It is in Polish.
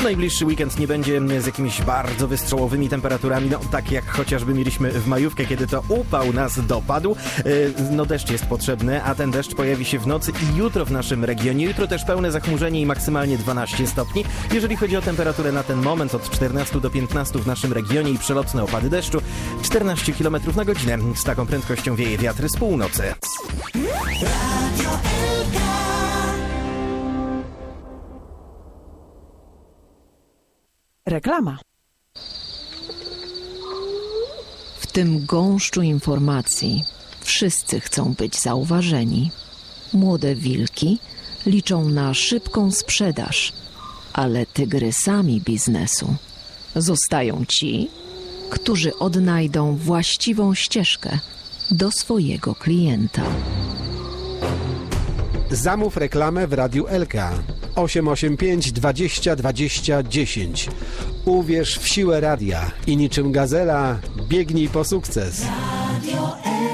Najbliższy weekend nie będzie z jakimiś bardzo wystrzałowymi temperaturami, no tak jak chociażby mieliśmy w majówkę, kiedy to upał nas dopadł. No deszcz jest potrzebny, a ten deszcz pojawi się w nocy i jutro w naszym regionie. Jutro też pełne zachmurzenie i maksymalnie 12 stopni. Jeżeli chodzi o temperaturę na ten moment, od 14 do 15 w naszym regionie i przelotne opady deszczu, 14 km na godzinę. Z taką prędkością wieje wiatr z północy. Reklama. W tym gąszczu informacji wszyscy chcą być zauważeni. Młode wilki liczą na szybką sprzedaż, ale tygrysami biznesu zostają ci, którzy odnajdą właściwą ścieżkę do swojego klienta. Zamów reklamę w Radiu LK 885 20 20 10. Uwierz w siłę radia i niczym gazela biegnij po sukces. Radio LK.